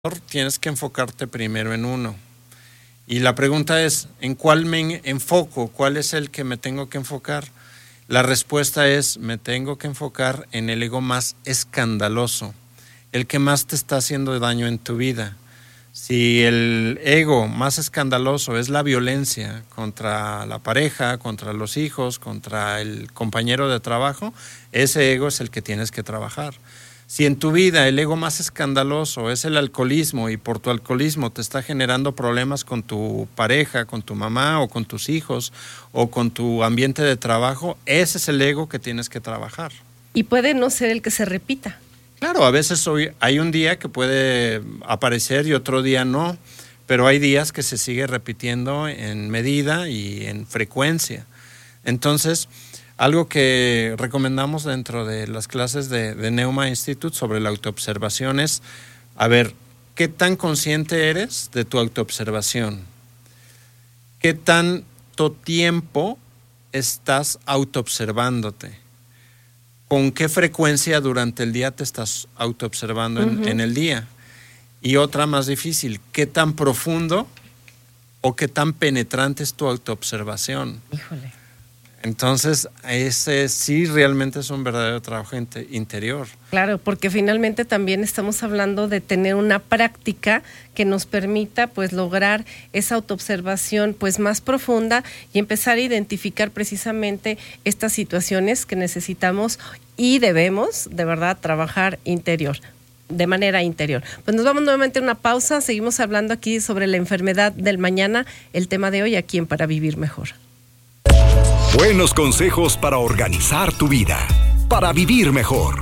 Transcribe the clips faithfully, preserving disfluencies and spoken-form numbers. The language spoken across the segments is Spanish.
tienes que enfocarte primero en uno. Y la pregunta es, ¿en cuál me enfoco? ¿Cuál es el que me tengo que enfocar? La respuesta es, me tengo que enfocar en el ego más escandaloso, el que más te está haciendo daño en tu vida. Si el ego más escandaloso es la violencia contra la pareja, contra los hijos, contra el compañero de trabajo, ese ego es el que tienes que trabajar. Si en tu vida el ego más escandaloso es el alcoholismo y por tu alcoholismo te está generando problemas con tu pareja, con tu mamá o con tus hijos o con tu ambiente de trabajo, ese es el ego que tienes que trabajar. Y puede no ser el que se repita. Claro, a veces hoy hay un día que puede aparecer y otro día no, pero hay días que se sigue repitiendo en medida y en frecuencia. Entonces, algo que recomendamos dentro de las clases de, de Neuma Institute sobre la autoobservación es, a ver, ¿qué tan consciente eres de tu autoobservación? ¿Qué tanto tiempo estás autoobservándote? ¿Con qué frecuencia durante el día te estás autoobservando en, uh-huh. en el día? Y otra más difícil, ¿qué tan profundo o qué tan penetrante es tu autoobservación? Híjole. Entonces, ese sí realmente es un verdadero trabajo interior. Claro, porque finalmente también estamos hablando de tener una práctica que nos permita pues lograr esa autoobservación pues más profunda y empezar a identificar precisamente estas situaciones que necesitamos y debemos de verdad trabajar interior. de manera interior. Pues nos vamos nuevamente a una pausa, seguimos hablando aquí sobre la enfermedad del mañana, el tema de hoy aquí en Para Vivir Mejor. Buenos consejos para organizar tu vida, para vivir mejor.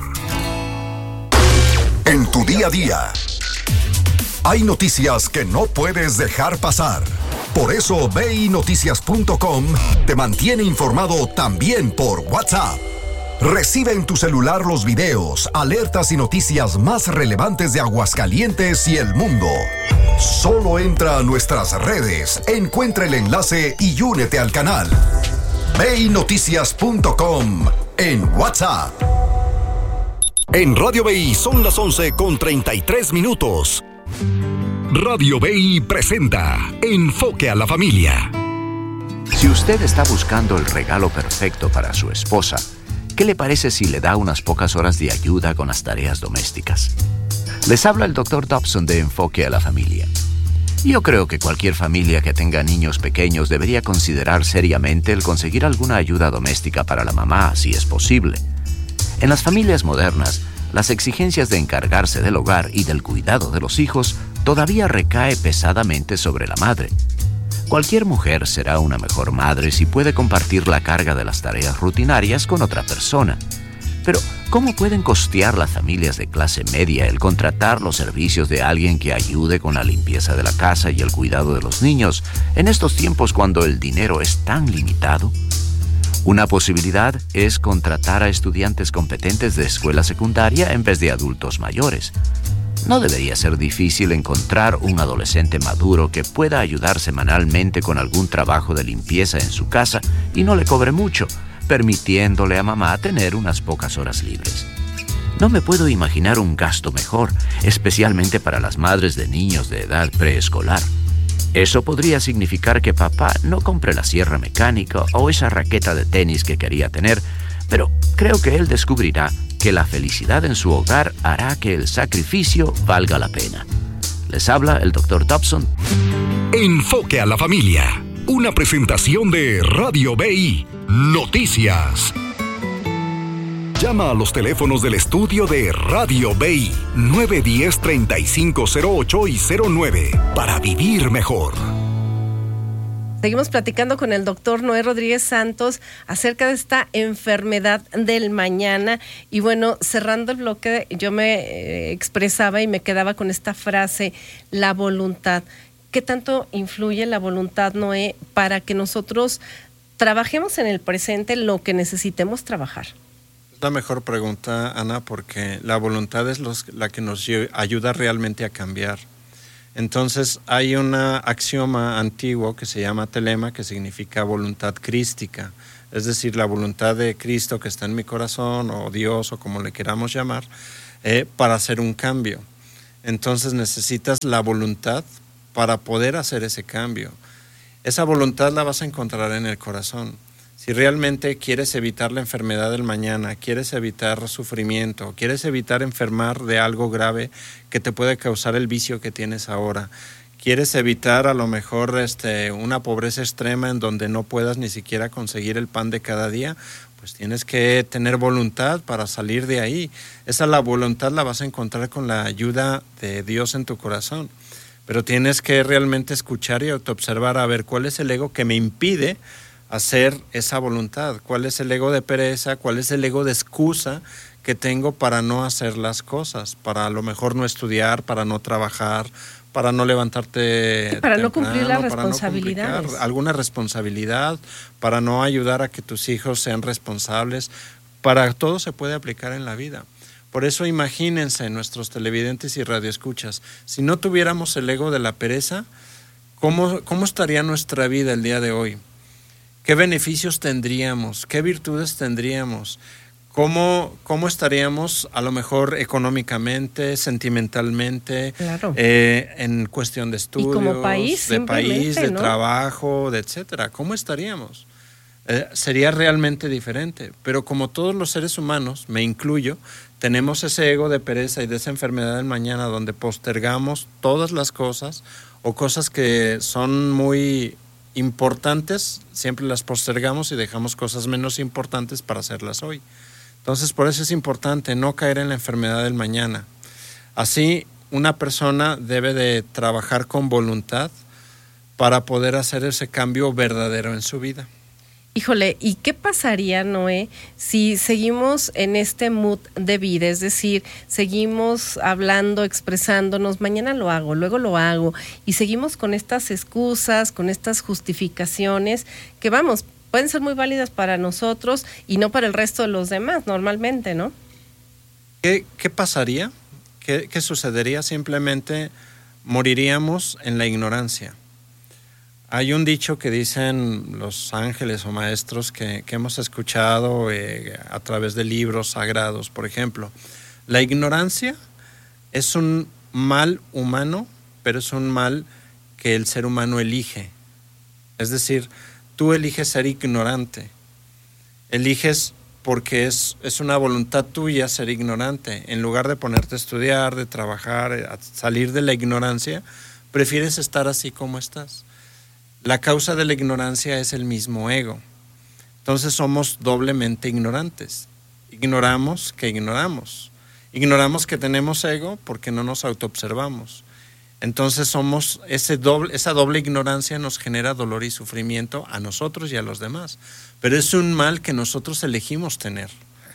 En tu día a día, hay noticias que no puedes dejar pasar. Por eso ve i noticias punto com te mantiene informado también por WhatsApp. Recibe en tu celular los videos, alertas y noticias más relevantes de Aguascalientes y el mundo. Solo entra a nuestras redes, encuentra el enlace y únete al canal. ve i noticias punto com en WhatsApp. En Radio B I son las once con treinta y tres minutos. Radio B I presenta Enfoque a la Familia. Si usted está buscando el regalo perfecto para su esposa, ¿qué le parece si le da unas pocas horas de ayuda con las tareas domésticas? Les habla el doctor Dobson de Enfoque a la Familia. Yo creo que cualquier familia que tenga niños pequeños debería considerar seriamente el conseguir alguna ayuda doméstica para la mamá, si es posible. En las familias modernas, las exigencias de encargarse del hogar y del cuidado de los hijos todavía recae pesadamente sobre la madre. Cualquier mujer será una mejor madre si puede compartir la carga de las tareas rutinarias con otra persona. Pero, ¿cómo pueden costear las familias de clase media el contratar los servicios de alguien que ayude con la limpieza de la casa y el cuidado de los niños en estos tiempos cuando el dinero es tan limitado? Una posibilidad es contratar a estudiantes competentes de escuela secundaria en vez de adultos mayores. No debería ser difícil encontrar un adolescente maduro que pueda ayudar semanalmente con algún trabajo de limpieza en su casa y no le cobre mucho, permitiéndole a mamá tener unas pocas horas libres. No me puedo imaginar un gasto mejor, especialmente para las madres de niños de edad preescolar. Eso podría significar que papá no compre la sierra mecánica o esa raqueta de tenis que quería tener, pero creo que él descubrirá que la felicidad en su hogar hará que el sacrificio valga la pena. Les habla el doctor Dobson. Enfoque a la Familia, una presentación de Radio B I Noticias. Llama a los teléfonos del estudio de Radio B I nueve uno cero, treinta y cinco cero ocho y cero nueve para vivir mejor. Seguimos platicando con el doctor Noé Rodríguez Santos acerca de esta enfermedad del mañana. Y bueno, cerrando el bloque, yo me eh, expresaba y me quedaba con esta frase, la voluntad. ¿Qué tanto influye la voluntad, Noé, para que nosotros trabajemos en el presente lo que necesitemos trabajar? Es la mejor pregunta, Ana, porque la voluntad es los, la que nos ayuda realmente a cambiar. Entonces hay un axioma antiguo que se llama telema, que significa voluntad crística, es decir, la voluntad de Cristo que está en mi corazón, o Dios, o como le queramos llamar, eh, para hacer un cambio. Entonces necesitas la voluntad para poder hacer ese cambio. Esa voluntad la vas a encontrar en el corazón. Si realmente quieres evitar la enfermedad del mañana, quieres evitar sufrimiento, quieres evitar enfermar de algo grave que te puede causar el vicio que tienes ahora, quieres evitar a lo mejor este, una pobreza extrema en donde no puedas ni siquiera conseguir el pan de cada día, pues tienes que tener voluntad para salir de ahí. Esa la voluntad la vas a encontrar con la ayuda de Dios en tu corazón. Pero tienes que realmente escuchar y autoobservar a ver cuál es el ego que me impide hacer esa voluntad, cuál es el ego de pereza, cuál es el ego de excusa que tengo para no hacer las cosas, para a lo mejor no estudiar, para no trabajar, para no levantarte para temprano, no cumplir las para no responsabilidades. cumplir alguna responsabilidad, para no ayudar a que tus hijos sean responsables. Para todo se puede aplicar en la vida. Por eso imagínense, nuestros televidentes y radioescuchas, si no tuviéramos el ego de la pereza, ¿cómo, cómo estaría nuestra vida el día de hoy? ¿Qué beneficios tendríamos? ¿Qué virtudes tendríamos? ¿Cómo, cómo estaríamos a lo mejor económicamente, sentimentalmente, claro. eh, en cuestión de estudios, como país, de país, de ¿no? trabajo, de etcétera? ¿Cómo estaríamos? Eh, sería realmente diferente. Pero como todos los seres humanos, me incluyo, tenemos ese ego de pereza y de esa enfermedad del mañana donde postergamos todas las cosas o cosas que son muy importantes, siempre las postergamos y dejamos cosas menos importantes para hacerlas hoy. Entonces, por eso es importante no caer en la enfermedad del mañana. Así, una persona debe de trabajar con voluntad para poder hacer ese cambio verdadero en su vida. Híjole, ¿y qué pasaría, Noé, si seguimos en este mood de vida? Es decir, seguimos hablando, expresándonos, mañana lo hago, luego lo hago, y seguimos con estas excusas, con estas justificaciones, que vamos, pueden ser muy válidas para nosotros y no para el resto de los demás, normalmente, ¿no? ¿Qué, qué pasaría? ¿Qué, qué sucedería? Simplemente moriríamos en la ignorancia. Hay un dicho que dicen los ángeles o maestros que, que hemos escuchado eh, a través de libros sagrados, por ejemplo. La ignorancia es un mal humano, pero es un mal que el ser humano elige. Es decir, tú eliges ser ignorante. Eliges porque es, es una voluntad tuya ser ignorante. En lugar de ponerte a estudiar, de trabajar, a salir de la ignorancia, prefieres estar así como estás. La causa de la ignorancia es el mismo ego. Entonces somos doblemente ignorantes. Ignoramos que ignoramos. Ignoramos que tenemos ego porque no nos autoobservamos. Entonces somos ese doble, esa doble ignorancia nos genera dolor y sufrimiento a nosotros y a los demás. Pero es un mal que nosotros elegimos tener.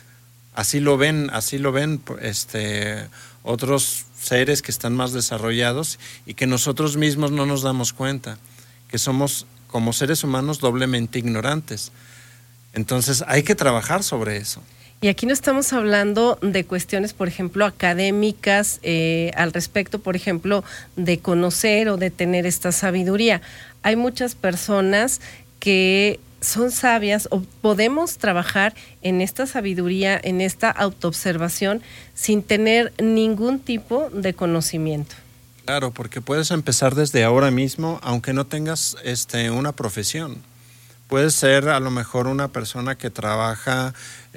Así lo ven, así lo ven este, otros seres que están más desarrollados y que nosotros mismos no nos damos cuenta. Que somos como seres humanos doblemente ignorantes. Entonces hay que trabajar sobre eso. Y aquí no estamos hablando de cuestiones, por ejemplo, académicas eh, al respecto, por ejemplo, de conocer o de tener esta sabiduría. Hay muchas personas que son sabias o podemos trabajar en esta sabiduría, en esta autoobservación, sin tener ningún tipo de conocimiento. Claro, porque puedes empezar desde ahora mismo, aunque no tengas este, una profesión. Puedes ser a lo mejor una persona que trabaja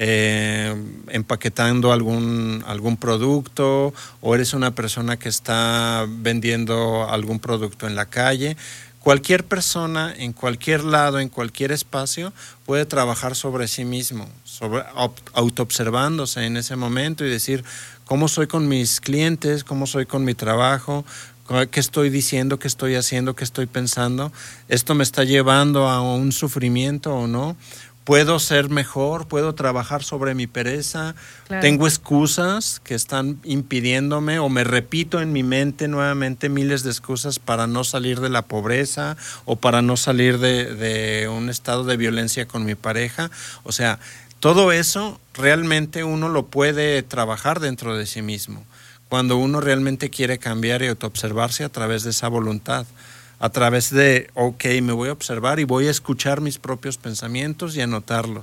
eh, empaquetando algún, algún producto, o eres una persona que está vendiendo algún producto en la calle. Cualquier persona, en cualquier lado, en cualquier espacio, puede trabajar sobre sí mismo, sobre, autoobservándose en ese momento y decir cómo soy con mis clientes, cómo soy con mi trabajo, qué estoy diciendo, qué estoy haciendo, qué estoy pensando. ¿Esto me está llevando a un sufrimiento o no? ¿Puedo ser mejor? ¿Puedo trabajar sobre mi pereza? Claro. ¿Tengo excusas que están impidiéndome o me repito en mi mente nuevamente miles de excusas para no salir de la pobreza o para no salir de, de un estado de violencia con mi pareja? O sea, todo eso realmente uno lo puede trabajar dentro de sí mismo. Cuando uno realmente quiere cambiar y autoobservarse a través de esa voluntad. A través de, ok, me voy a observar y voy a escuchar mis propios pensamientos y anotarlos.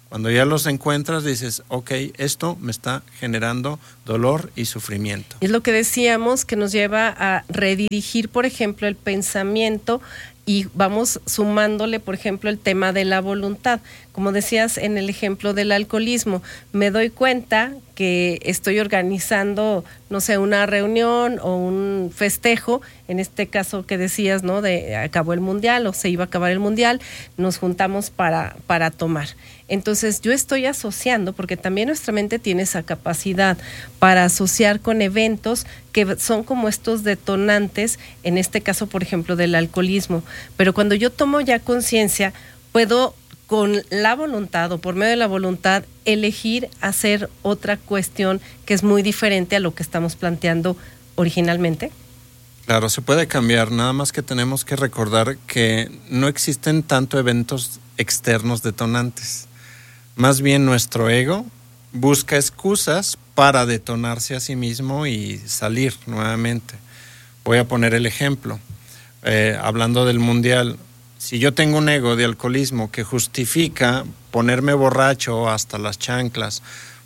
Cuando ya los encuentras, dices, ok, esto me está generando dolor y sufrimiento. Es lo que decíamos, que nos lleva a redirigir, por ejemplo, el pensamiento, y vamos sumándole, por ejemplo, el tema de la voluntad. Como decías en el ejemplo del alcoholismo, me doy cuenta que estoy organizando, no sé, una reunión o un festejo, en este caso que decías, ¿no? De acabó el mundial o se iba a acabar el mundial, nos juntamos para, para tomar. Entonces yo estoy asociando, porque también nuestra mente tiene esa capacidad para asociar con eventos que son como estos detonantes, en este caso, por ejemplo, del alcoholismo. Pero cuando yo tomo ya conciencia, puedo con la voluntad o por medio de la voluntad elegir hacer otra cuestión que es muy diferente a lo que estamos planteando originalmente. Claro, se puede cambiar, nada más que tenemos que recordar que no existen tanto eventos externos detonantes. Más bien nuestro ego busca excusas para detonarse a sí mismo y salir nuevamente. Voy a poner el ejemplo. Eh, hablando del mundial, si yo tengo un ego de alcoholismo que justifica ponerme borracho hasta las chanclas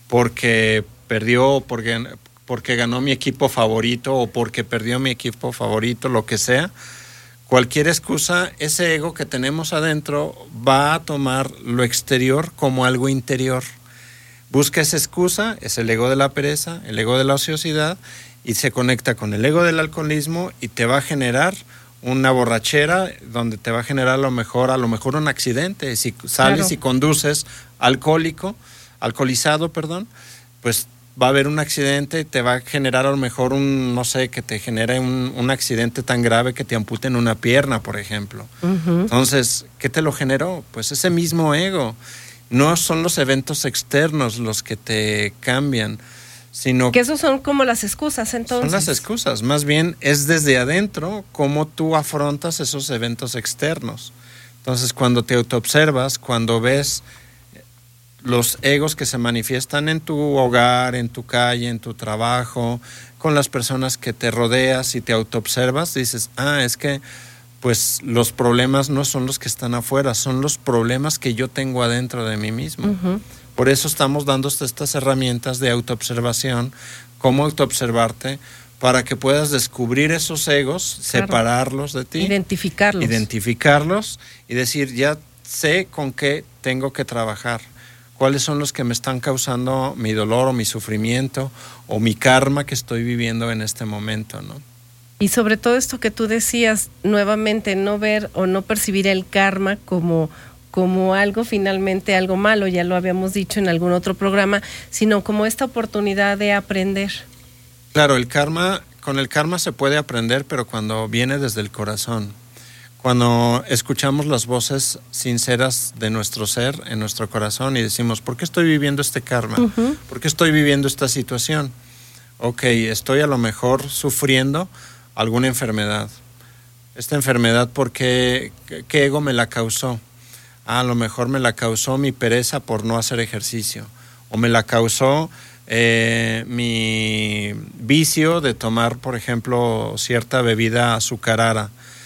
porque perdió, porque, porque ganó mi equipo favorito o porque perdió mi equipo favorito, lo que sea, cualquier excusa, ese ego que tenemos adentro va a tomar lo exterior como algo interior. Busca esa excusa, es el ego de la pereza, el ego de la ociosidad, y se conecta con el ego del alcoholismo y te va a generar una borrachera donde te va a generar a lo mejor, a lo mejor un accidente. Si sales claro. y conduces alcohólico, alcoholizado, perdón, pues va a haber un accidente y te va a generar a lo mejor un, no sé, que te genere un, un accidente tan grave que te amputen una pierna, por ejemplo. Uh-huh. Entonces, ¿qué te lo generó? Pues ese mismo ego. No son los eventos externos los que te cambian, sino que esos son como las excusas, entonces. Son las excusas, más bien es desde adentro cómo tú afrontas esos eventos externos. Entonces, cuando te autoobservas, cuando ves los egos que se manifiestan en tu hogar, en tu calle, en tu trabajo, con las personas que te rodeas y te autoobservas, dices, ah, es que pues los problemas no son los que están afuera, son los problemas que yo tengo adentro de mí mismo. Uh-huh. Por eso estamos dando estas herramientas de autoobservación, cómo autoobservarte, para que puedas descubrir esos egos, claro. separarlos de ti. Identificarlos. Identificarlos y decir, ya sé con qué tengo que trabajar. Cuáles son los que me están causando mi dolor o mi sufrimiento o mi karma que estoy viviendo en este momento, ¿no? Y sobre todo esto que tú decías, nuevamente, no ver o no percibir el karma como, como algo finalmente, algo malo, ya lo habíamos dicho en algún otro programa, sino como esta oportunidad de aprender. Claro, el karma, con el karma se puede aprender, pero cuando viene desde el corazón. Cuando escuchamos las voces sinceras de nuestro ser, en nuestro corazón, y decimos, ¿por qué estoy viviendo este karma? Uh-huh. ¿Por qué estoy viviendo esta situación? Ok, estoy a lo mejor sufriendo alguna enfermedad. Esta enfermedad, ¿por qué? ¿Qué ego me la causó? Ah, a lo mejor me la causó mi pereza por no hacer ejercicio, o me la causó eh, mi vicio de tomar, por ejemplo, cierta bebida azucarada,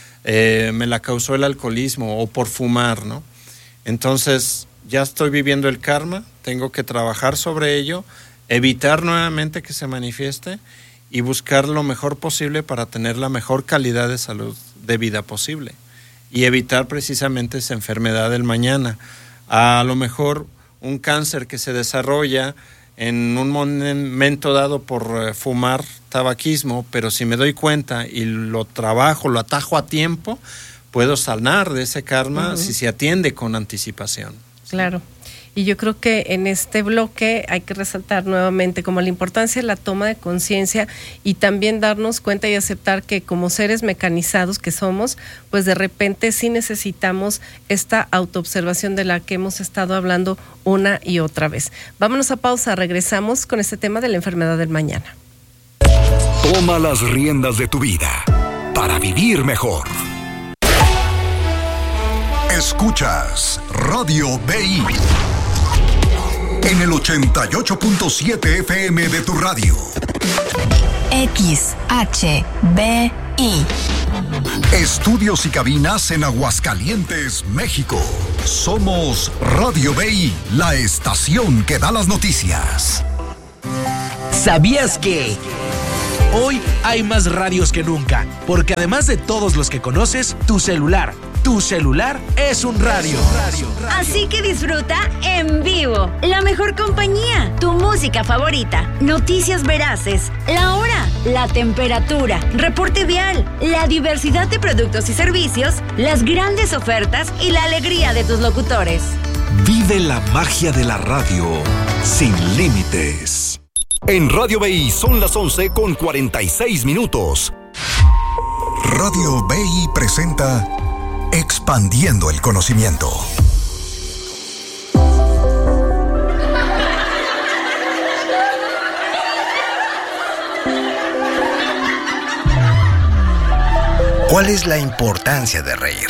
eh, me la causó el alcoholismo, o por fumar, ¿no? Entonces, ya estoy viviendo el karma, tengo que trabajar sobre ello, evitar nuevamente que se manifieste y buscar lo mejor posible para tener la mejor calidad de salud de vida posible y evitar precisamente esa enfermedad del mañana. A lo mejor un cáncer que se desarrolla en un momento dado por fumar tabaquismo, pero si me doy cuenta y lo trabajo, lo atajo a tiempo, puedo sanar de ese karma uh-huh. si se atiende con anticipación. Claro. Y yo creo que en este bloque hay que resaltar nuevamente como la importancia de la toma de conciencia y también darnos cuenta y aceptar que como seres mecanizados que somos, pues de repente sí necesitamos esta autoobservación de la que hemos estado hablando una y otra vez. Vámonos a pausa, regresamos con este tema de la enfermedad del mañana. Toma las riendas de tu vida para vivir mejor. Escuchas Radio B I en el ochenta y ocho punto siete F M de tu radio. X H B I. Estudios y cabinas en Aguascalientes, México. Somos Radio B I, la estación que da las noticias. ¿Sabías que? Hoy hay más radios que nunca, porque además de todos los que conoces, tu celular, tu celular es un radio. Así que disfruta en vivo la mejor compañía, tu música favorita, noticias veraces, la hora, la temperatura, reporte vial, la diversidad de productos y servicios, las grandes ofertas y la alegría de tus locutores. Vive la magia de la radio sin límites. En Radio B I son las once con cuarenta y seis minutos. Radio B I presenta Expandiendo el Conocimiento. ¿Cuál es la importancia de reír?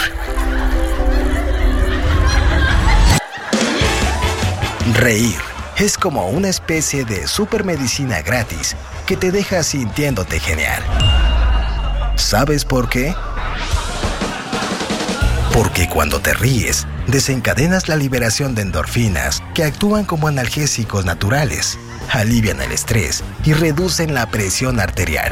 Reír es como una especie de supermedicina gratis que te deja sintiéndote genial. ¿Sabes por qué? Porque cuando te ríes, desencadenas la liberación de endorfinas que actúan como analgésicos naturales, alivian el estrés y reducen la presión arterial.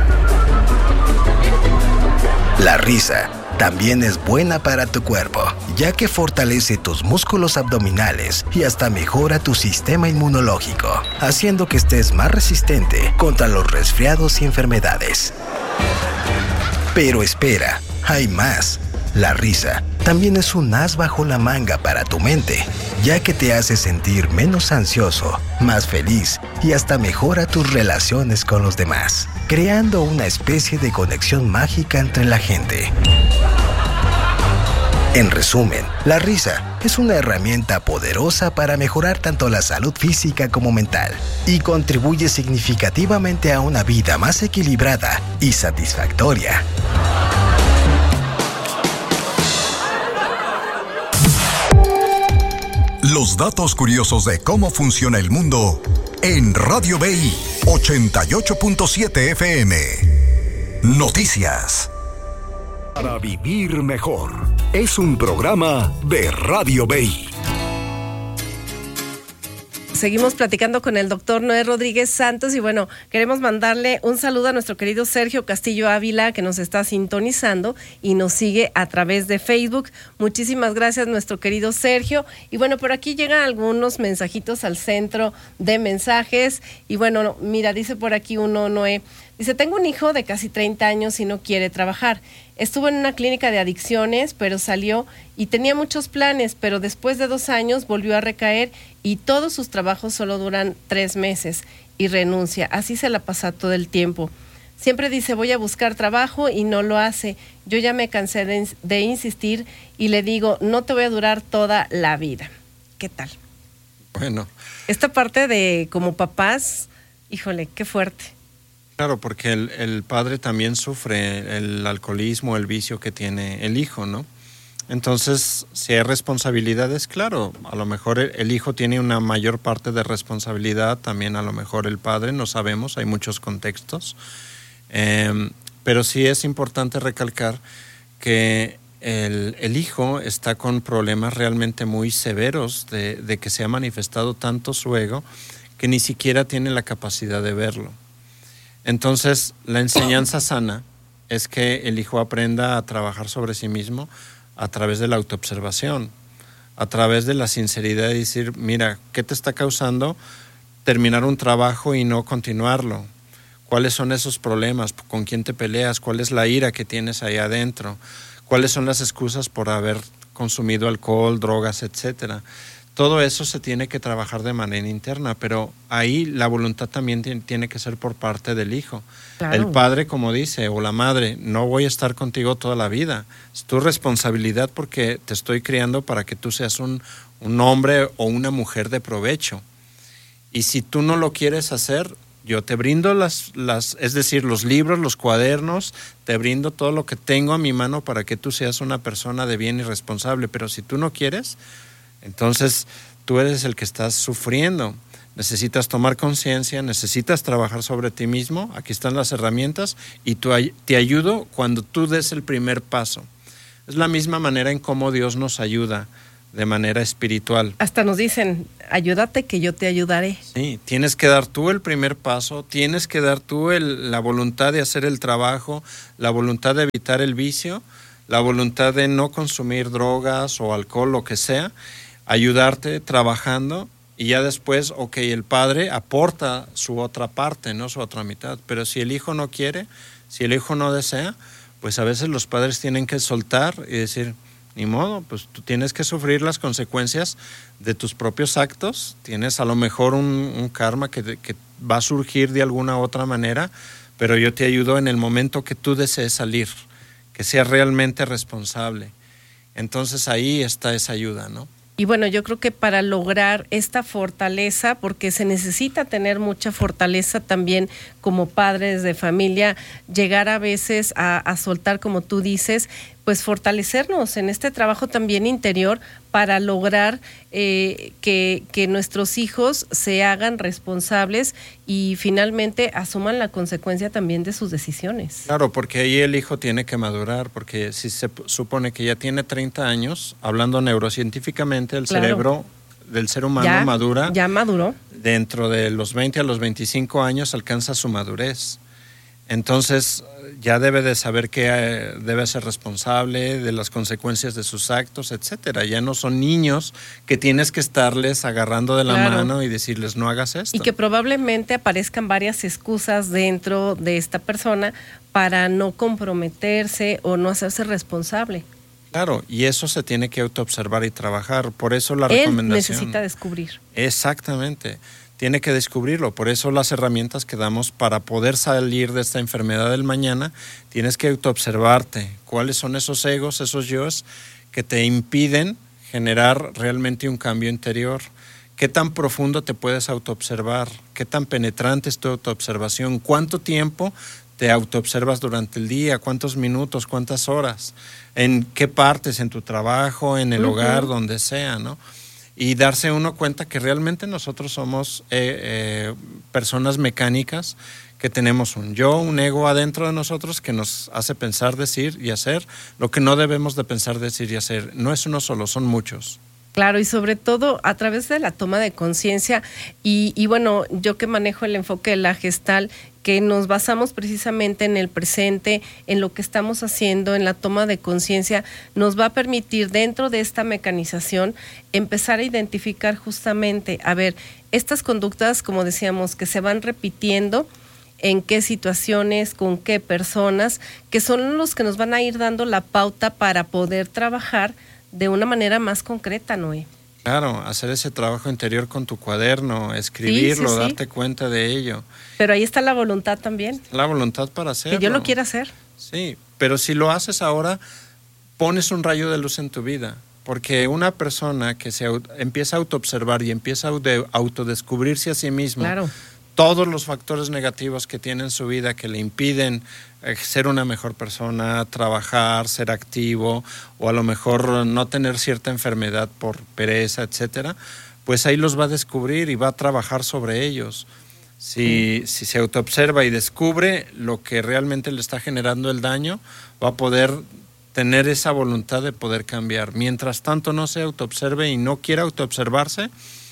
La risa también es buena para tu cuerpo, ya que fortalece tus músculos abdominales y hasta mejora tu sistema inmunológico, haciendo que estés más resistente contra los resfriados y enfermedades. Pero espera, hay más. La risa también es un as bajo la manga para tu mente, ya que te hace sentir menos ansioso, más feliz y hasta mejora tus relaciones con los demás, creando una especie de conexión mágica entre la gente. En resumen, la risa es una herramienta poderosa para mejorar tanto la salud física como mental y contribuye significativamente a una vida más equilibrada y satisfactoria. Los datos curiosos de cómo funciona el mundo en Radio B I ochenta y ocho punto siete F M. Noticias. Para vivir mejor. Es un programa de Radio B I. Seguimos platicando con el doctor Noé Rodríguez Santos y bueno, queremos mandarle un saludo a nuestro querido Sergio Castillo Ávila, que nos está sintonizando y nos sigue a través de Facebook. Muchísimas gracias, nuestro querido Sergio. Y bueno, por aquí llegan algunos mensajitos al centro de mensajes. Y bueno, mira, dice por aquí uno, Noé, dice, tengo un hijo de casi treinta años y no quiere trabajar. Estuvo en una clínica de adicciones, pero salió y tenía muchos planes, pero después de dos años volvió a recaer y todos sus trabajos solo duran tres meses y renuncia. Así se la pasa todo el tiempo. Siempre dice, voy a buscar trabajo y no lo hace. Yo ya me cansé de, de insistir y le digo, no te voy a durar toda la vida. ¿Qué tal? Bueno. Esta parte de como papás, híjole, qué fuerte. Claro, porque el, el padre también sufre el alcoholismo, el vicio que tiene el hijo, ¿no? Entonces, si hay responsabilidades, claro, a lo mejor el, el hijo tiene una mayor parte de responsabilidad, también a lo mejor el padre, no sabemos, hay muchos contextos. Eh, pero sí es importante recalcar que el, el hijo está con problemas realmente muy severos de, de que se ha manifestado tanto su ego que ni siquiera tiene la capacidad de verlo. Entonces, la enseñanza sana es que el hijo aprenda a trabajar sobre sí mismo a través de la autoobservación, a través de la sinceridad de decir, mira, ¿qué te está causando terminar un trabajo y no continuarlo? ¿Cuáles son esos problemas? ¿Con quién te peleas? ¿Cuál es la ira que tienes ahí adentro? ¿Cuáles son las excusas por haber consumido alcohol, drogas, etcétera? Todo eso se tiene que trabajar de manera interna, pero ahí la voluntad también tiene que ser por parte del hijo. Claro. El padre, como dice, o la madre, no voy a estar contigo toda la vida. Es tu responsabilidad porque te estoy criando para que tú seas un, un hombre o una mujer de provecho. Y si tú no lo quieres hacer, yo te brindo las, las, es decir, los libros, los cuadernos, te brindo todo lo que tengo a mi mano para que tú seas una persona de bien y responsable. Pero si tú no quieres, entonces tú eres el que estás sufriendo. necesitas tomar conciencia, necesitas trabajar sobre ti mismo, aquí están las herramientas y tú, te ayudo cuando tú des el primer paso. Es la misma manera en cómo Dios nos ayuda de manera espiritual. Hasta nos dicen, ayúdate que yo te ayudaré. Sí, tienes que dar tú el primer paso, tienes que dar tú el, la voluntad de hacer el trabajo, la voluntad de evitar el vicio, la voluntad de no consumir drogas o alcohol, lo que sea, ayudarte trabajando y ya después, ok, el padre aporta su otra parte, no su otra mitad, pero si el hijo no quiere, si el hijo no desea, pues a veces los padres tienen que soltar y decir, ni modo, pues tú tienes que sufrir las consecuencias de tus propios actos, tienes a lo mejor un, un karma que, que va a surgir de alguna otra manera, pero yo te ayudo en el momento que tú desees salir, que seas realmente responsable. Entonces ahí está esa ayuda, ¿no? Y bueno, yo creo que para lograr esta fortaleza, porque se necesita tener mucha fortaleza también como padres de familia, llegar a veces a, a soltar, como tú dices, pues fortalecernos en este trabajo también interior para lograr eh, que, que nuestros hijos se hagan responsables y finalmente asuman la consecuencia también de sus decisiones. Claro, porque ahí el hijo tiene que madurar, porque si se supone que ya tiene treinta años, hablando neurocientíficamente, el claro. cerebro del ser humano ya, madura. Ya maduró. Dentro de los veinte a los veinticinco años alcanza su madurez. Entonces ya debe de saber que eh, debe ser responsable de las consecuencias de sus actos, etcétera. Ya no son niños que tienes que estarles agarrando de la claro. mano y decirles no hagas esto. Y que probablemente aparezcan varias excusas dentro de esta persona para no comprometerse o no hacerse responsable. Claro, y eso se tiene que autoobservar y trabajar. Por eso la Él recomendación. necesita descubrir. Exactamente. Tiene que descubrirlo, por eso las herramientas que damos para poder salir de esta enfermedad del mañana, tienes que autoobservarte, cuáles son esos egos, esos yoes que te impiden generar realmente un cambio interior, qué tan profundo te puedes autoobservar, qué tan penetrante es tu autoobservación, cuánto tiempo te autoobservas durante el día, cuántos minutos, cuántas horas, en qué partes, en tu trabajo, en el uh-huh. hogar, donde sea, ¿no? Y darse uno cuenta que realmente nosotros somos eh, eh, personas mecánicas, que tenemos un yo, un ego adentro de nosotros que nos hace pensar, decir y hacer lo que no debemos de pensar, decir y hacer. No es uno solo, son muchos. Claro, y sobre todo a través de la toma de conciencia y, y bueno, yo que manejo el enfoque de la Gestalt, que nos basamos precisamente en el presente, en lo que estamos haciendo, en la toma de conciencia, nos va a permitir dentro de esta mecanización empezar a identificar justamente, a ver, estas conductas, como decíamos, que se van repitiendo, en qué situaciones, con qué personas, que son los que nos van a ir dando la pauta para poder trabajar de una manera más concreta, Noé. Claro, hacer ese trabajo interior con tu cuaderno, escribirlo, sí, sí, sí. darte cuenta de ello. Pero ahí está la voluntad también. La voluntad para hacerlo. Que yo lo quiera hacer. Sí, pero si lo haces ahora, pones un rayo de luz en tu vida. Porque una persona que se empieza a autoobservar y empieza a autodescubrirse a sí mismo, claro. todos los factores negativos que tiene en su vida que le impiden ser una mejor persona, trabajar, ser activo o a lo mejor no tener cierta enfermedad por pereza, etcétera, pues ahí los va a descubrir y va a trabajar sobre ellos. Si, sí. si se autoobserva y descubre lo que realmente le está generando el daño, va a poder tener esa voluntad de poder cambiar. Mientras tanto no se autoobserve y no quiera autoobservarse,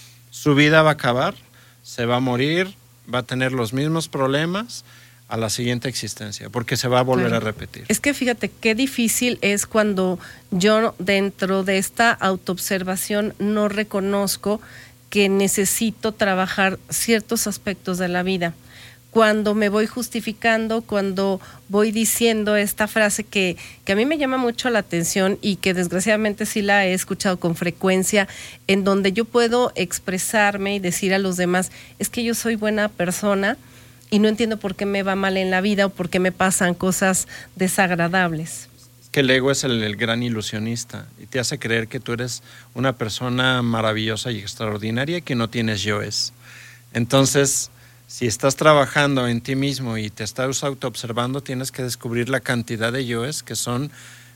su vida va a acabar, se va a morir, va a tener los mismos problemas a la siguiente existencia, porque se va a volver claro. a repetir. Es que fíjate qué difícil es cuando yo dentro de esta autoobservación no reconozco que necesito trabajar ciertos aspectos de la vida. Cuando me voy justificando, cuando voy diciendo esta frase que, que a mí me llama mucho la atención y que desgraciadamente sí la he escuchado con frecuencia, en donde yo puedo expresarme y decir a los demás, es que yo soy buena persona y no entiendo por qué me va mal en la vida o por qué me pasan cosas desagradables. Que el ego es el, el gran ilusionista y te hace creer que tú eres una persona maravillosa y extraordinaria y que no tienes yoes. Entonces, si estás trabajando en ti mismo y te estás autoobservando, tienes que descubrir la cantidad de yoes que son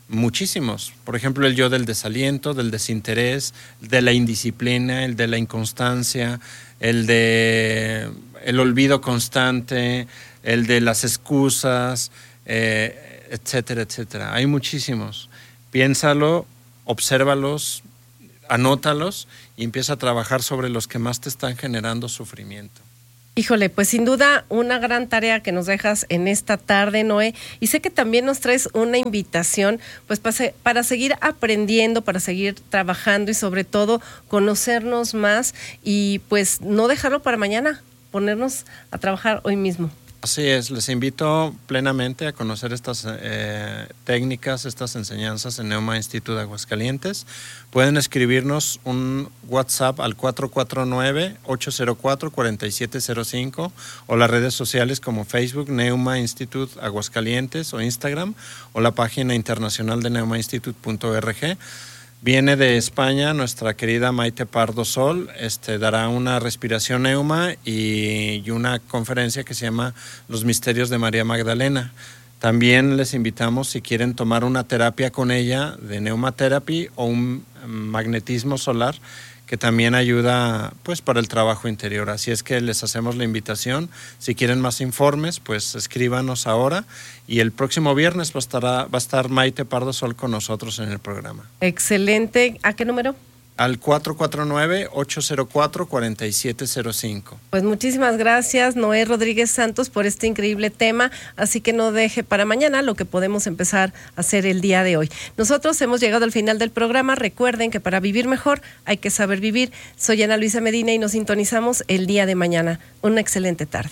muchísimos. Por ejemplo, el yo del desaliento, del desinterés, de la indisciplina, el de la inconstancia, el de el olvido constante, el de las excusas, eh, etcétera, etcétera. Hay muchísimos. Piénsalo, obsérvalos, anótalos y empieza a trabajar sobre los que más te están generando sufrimiento. Híjole, pues sin duda una gran tarea que nos dejas en esta tarde, Noé, y sé que también nos traes una invitación pues para, para seguir aprendiendo, para seguir trabajando y sobre todo conocernos más y pues no dejarlo para mañana, ponernos a trabajar hoy mismo. Así es, les invito plenamente a conocer estas eh, técnicas, estas enseñanzas en Neuma Institute de Aguascalientes. Pueden escribirnos un WhatsApp al cuatro cuatro nueve, ocho cero cuatro, cuatro siete cero cinco o las redes sociales como Facebook, Neuma Institute Aguascalientes o Instagram o la página internacional de neuma institute punto org. Viene de España nuestra querida Maite Pardo Sol, este, dará una respiración neuma y, y una conferencia que se llama Los Misterios de María Magdalena. También les invitamos, si quieren tomar una terapia con ella de neumaterapy o un magnetismo solar, que también ayuda pues para el trabajo interior. Así es que les hacemos la invitación. Si quieren más informes, pues escríbanos ahora y el próximo viernes va a estar, va a estar Maite Pardo Sol con nosotros en el programa. Excelente. ¿A qué número? Al cuatro cuatro nueve, ocho cero cuatro, cuatro siete cero cinco. Pues muchísimas gracias, Noé Rodríguez Santos, por este increíble tema, así que no deje para mañana lo que podemos empezar a hacer el día de hoy. Nosotros hemos llegado al final del programa. Recuerden que para vivir mejor hay que saber vivir. Soy Ana Luisa Medina y nos sintonizamos el día de mañana. Una excelente tarde.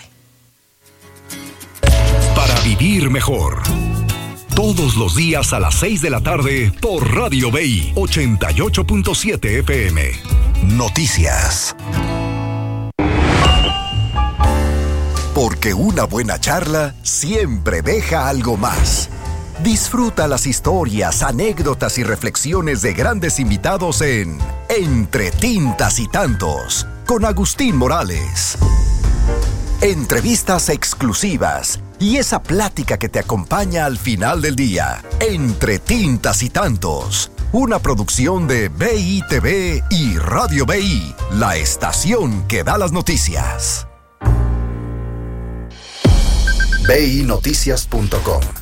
Para vivir mejor. Todos los días a las seis de la tarde por Radio B I ochenta y ocho punto siete F M. Noticias. Porque una buena charla siempre deja algo más. Disfruta las historias, anécdotas y reflexiones de grandes invitados en Entre Tintas y Tantos con Agustín Morales. Entrevistas exclusivas y esa plática que te acompaña al final del día. Entre Tintas y Tantos, una producción de B I T V y Radio B I, la estación que da las noticias. B I noticias punto com